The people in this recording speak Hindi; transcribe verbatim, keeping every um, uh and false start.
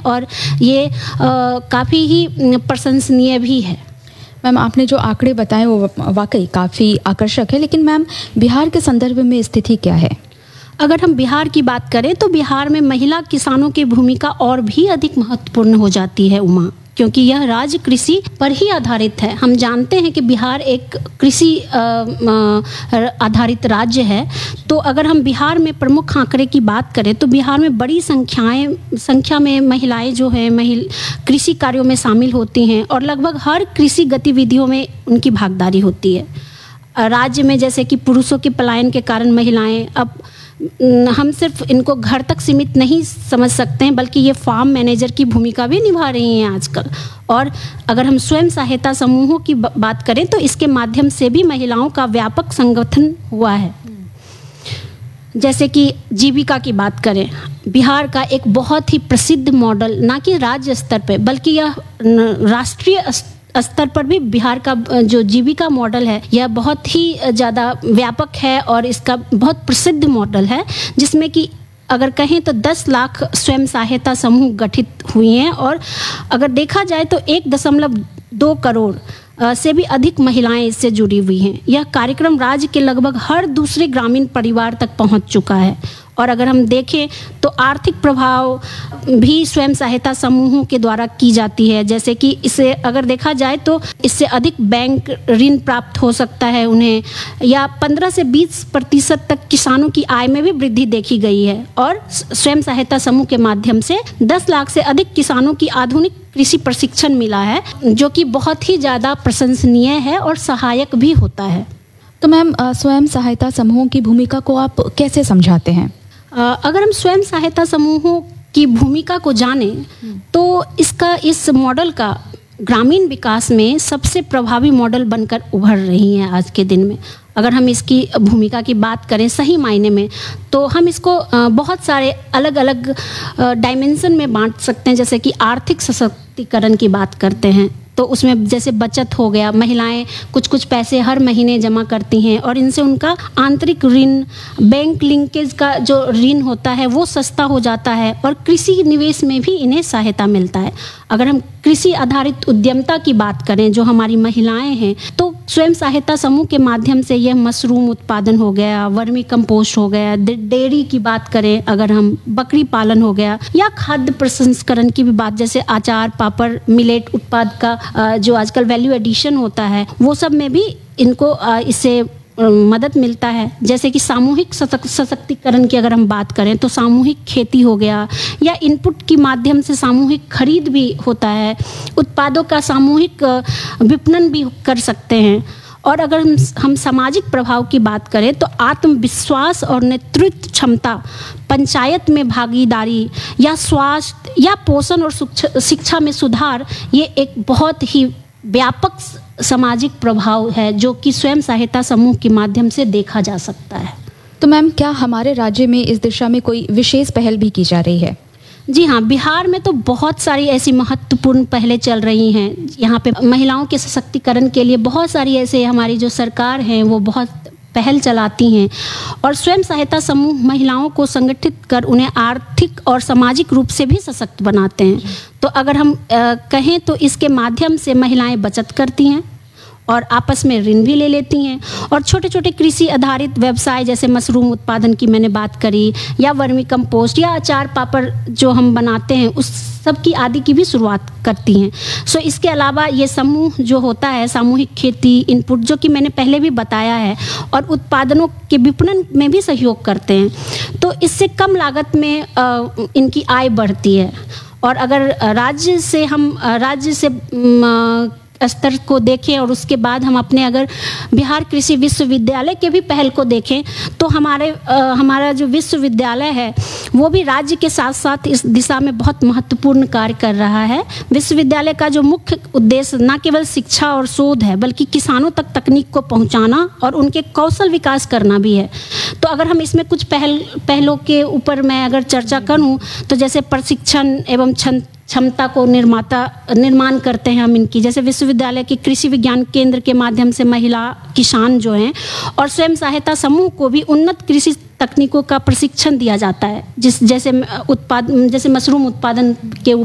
और ये काफ़ी ही प्रशंसनीय भी है। मैम, आपने जो आंकड़े बताए वो वाकई काफ़ी आकर्षक है, लेकिन मैम बिहार के संदर्भ में स्थिति क्या है? अगर हम बिहार की बात करें तो बिहार में महिला किसानों की भूमिका और भी अधिक महत्वपूर्ण हो जाती है उमा, क्योंकि यह राज्य कृषि पर ही आधारित है। हम जानते हैं कि बिहार एक कृषि आधारित राज्य है। तो अगर हम बिहार में प्रमुख आंकड़े की बात करें तो बिहार में बड़ी संख्याएं संख्या में महिलाएं जो हैं महिला कृषि कार्यों में शामिल होती हैं और लगभग हर कृषि गतिविधियों में उनकी भागीदारी होती है। राज्य में जैसे कि पुरुषों के पलायन के कारण महिलाएं अब हम सिर्फ इनको घर तक सीमित नहीं समझ सकते हैं, बल्कि ये फार्म मैनेजर की भूमिका भी निभा रही हैं आजकल। और अगर हम स्वयं सहायता समूहों की बात करें तो इसके माध्यम से भी महिलाओं का व्यापक संगठन हुआ है। जैसे कि जीविका की बात करें, बिहार का एक बहुत ही प्रसिद्ध मॉडल ना कि राज्य स्तर पर बल्कि यह राष्ट्रीय स्तर पर भी बिहार का जो जीविका मॉडल है यह बहुत ही ज़्यादा व्यापक है और इसका बहुत प्रसिद्ध मॉडल है, जिसमें कि अगर कहें तो दस लाख स्वयं सहायता समूह गठित हुए हैं और अगर देखा जाए तो एक दशमलव दो करोड़ से भी अधिक महिलाएं इससे जुड़ी हुई हैं। यह कार्यक्रम राज्य के लगभग हर दूसरे ग्रामीण परिवार तक पहुंच चुका है। और अगर हम देखें तो आर्थिक प्रभाव भी स्वयं सहायता समूहों के द्वारा की जाती है। जैसे कि इसे अगर देखा जाए तो इससे अधिक बैंक ऋण प्राप्त हो सकता है उन्हें, या पंद्रह से बीस प्रतिशत तक किसानों की आय में भी वृद्धि देखी गई है। और स्वयं सहायता समूह के माध्यम से दस लाख से अधिक किसानों की आधुनिक कृषि प्रशिक्षण मिला है, जो कि बहुत ही ज़्यादा प्रशंसनीय है और सहायक भी होता है। तो मैम, स्वयं सहायता समूहों की भूमिका को आप कैसे समझाते हैं? अगर हम स्वयं सहायता समूहों की भूमिका को जानें तो इसका इस मॉडल का ग्रामीण विकास में सबसे प्रभावी मॉडल बनकर उभर रही हैं आज के दिन में। अगर हम इसकी भूमिका की बात करें सही मायने में तो हम इसको बहुत सारे अलग अलग डायमेंशन में बांट सकते हैं। जैसे कि आर्थिक सशक्तिकरण की बात करते हैं तो उसमें जैसे बचत हो गया, महिलाएं कुछ कुछ पैसे हर महीने जमा करती हैं और इनसे उनका आंतरिक ऋण, बैंक लिंकेज का जो ऋण होता है वो सस्ता हो जाता है और कृषि निवेश में भी इन्हें सहायता मिलता है। अगर हम कृषि आधारित उद्यमिता की बात करें जो हमारी महिलाएं हैं तो स्वयं सहायता समूह के माध्यम से यह मशरूम उत्पादन हो गया, वर्मी कंपोस्ट हो गया, डेयरी की बात करें अगर हम बकरी पालन हो गया, या खाद्य प्रसंस्करण की भी बात जैसे अचार, पापड़, मिलेट उत्पाद का जो आजकल वैल्यू एडिशन होता है वो सब में भी इनको इससे मदद मिलता है। जैसे कि सामूहिक सशक्तिकरण की अगर हम बात करें तो सामूहिक खेती हो गया, या इनपुट के माध्यम से सामूहिक खरीद भी होता है, उत्पादों का सामूहिक विपणन भी कर सकते हैं। और अगर हम हम सामाजिक प्रभाव की बात करें तो आत्मविश्वास और नेतृत्व क्षमता, पंचायत में भागीदारी, या स्वास्थ्य या पोषण और शिक्षा में सुधार, ये एक बहुत ही व्यापक सामाजिक प्रभाव है जो कि स्वयं सहायता समूह के माध्यम से देखा जा सकता है। तो मैम, क्या हमारे राज्य में इस दिशा में कोई विशेष पहल भी की जा रही है? जी हाँ, बिहार में तो बहुत सारी ऐसी महत्वपूर्ण पहलें चल रही हैं। यहाँ पे महिलाओं के सशक्तिकरण के लिए बहुत सारी ऐसे हमारी जो सरकार हैं वो बहुत पहल चलाती हैं और स्वयं सहायता समूह महिलाओं को संगठित कर उन्हें आर्थिक और सामाजिक रूप से भी सशक्त बनाते हैं। तो अगर हम आ, कहें तो इसके माध्यम से महिलाएं बचत करती हैं और आपस में ऋण भी ले लेती हैं और छोटे छोटे कृषि आधारित व्यवसाय जैसे मशरूम उत्पादन की मैंने बात करी, या वर्मी कंपोस्ट, या अचार पापड़ जो हम बनाते हैं उस सब की आदि की भी शुरुआत करती हैं। सो इसके अलावा ये समूह जो होता है सामूहिक खेती, इनपुट जो कि मैंने पहले भी बताया है, और उत्पादनों के विपणन में भी सहयोग करते हैं। तो इससे कम लागत में आ, इनकी आय बढ़ती है। और अगर राज्य से हम राज्य से आ, स्तर को देखें और उसके बाद हम अपने अगर बिहार कृषि विश्वविद्यालय के भी पहल को देखें तो हमारे आ, हमारा जो विश्वविद्यालय है वो भी राज्य के साथ साथ इस दिशा में बहुत महत्वपूर्ण कार्य कर रहा है। विश्वविद्यालय का जो मुख्य उद्देश्य न केवल शिक्षा और शोध है बल्कि किसानों तक तकनीक को पहुंचाना और उनके कौशल विकास करना भी है। तो अगर हम इसमें कुछ पहल पहलों के ऊपर मैं अगर चर्चा करूं तो जैसे प्रशिक्षण एवं क्षमता को निर्माता निर्माण करते हैं हम इनकी, जैसे विश्वविद्यालय के कृषि विज्ञान केंद्र के माध्यम से महिला किसान जो हैं और स्वयं सहायता समूह को भी उन्नत कृषि तकनीकों का प्रशिक्षण दिया जाता है, जिस जैसे उत्पाद जैसे मशरूम उत्पादन के